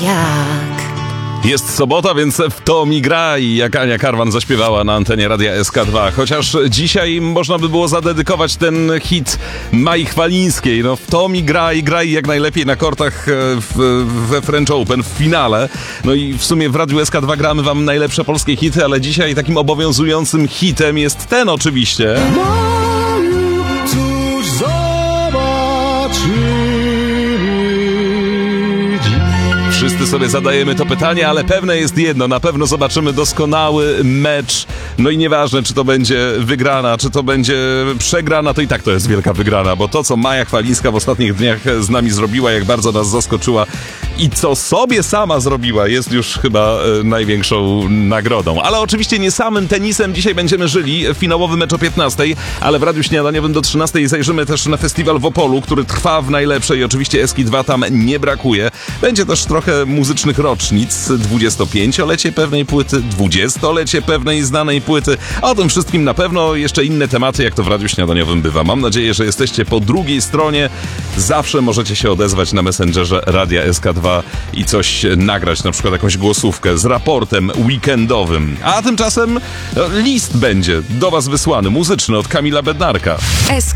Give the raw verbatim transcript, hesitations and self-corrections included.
Jak? Jest sobota, więc w to mi graj, jak Ania Karwan zaśpiewała na antenie Radia S K dwa. Chociaż dzisiaj można by było zadedykować ten hit Mai Chwalińskiej. No w to mi graj, graj jak najlepiej na kortach w, we French Open w finale. No i w sumie w Radiu S K dwa gramy wam najlepsze polskie hity, ale dzisiaj takim obowiązującym hitem jest ten oczywiście. Cóż zobaczymy. Wszyscy sobie zadajemy to pytanie, ale pewne jest jedno, na pewno zobaczymy doskonały mecz. No i nieważne, czy to będzie wygrana, czy to będzie przegrana, to i tak to jest wielka wygrana, bo to, co Maja Chwalińska w ostatnich dniach z nami zrobiła, jak bardzo nas zaskoczyła i co sobie sama zrobiła, jest już chyba e, największą nagrodą. Ale oczywiście nie samym tenisem dzisiaj będziemy żyli. Finałowy mecz o piętnastej, ale w Radiu Śniadaniowym do trzynastej zajrzymy też na festiwal w Opolu, który trwa w najlepszej i oczywiście S K dwa tam nie brakuje. Będzie też trochę muzycznych rocznic, dwudziestopięciolecie pewnej płyty, dwudziestolecie pewnej znanej płyty. O tym wszystkim na pewno jeszcze inne tematy, jak to w Radiu Śniadaniowym bywa. Mam nadzieję, że jesteście po drugiej stronie. Zawsze możecie się odezwać na Messengerze Radia S K dwa i coś nagrać, na przykład jakąś głosówkę z raportem weekendowym. A tymczasem list będzie do was wysłany, muzyczny od Kamila Bednarka.